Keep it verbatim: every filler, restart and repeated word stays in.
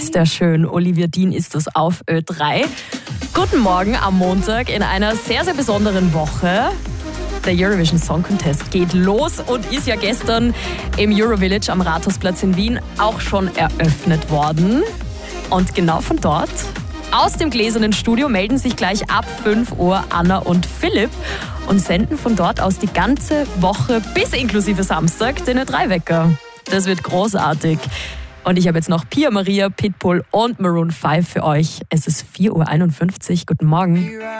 ist der schön. Olivia Dean ist das auf Ö drei. Guten Morgen am Montag in einer sehr, sehr besonderen Woche. Der Eurovision Song Contest geht los und ist ja gestern im Eurovillage am Rathausplatz in Wien auch schon eröffnet worden. Und genau von dort, aus dem gläsernen Studio, melden sich gleich ab fünf Uhr Anna und Philipp und senden von dort aus die ganze Woche bis inklusive Samstag den Ö drei Wecker. Das wird großartig. Und ich habe jetzt noch Pia Maria, Pitbull und Maroon fünf für euch. Es ist vier Uhr einundfünfzig. Guten Morgen.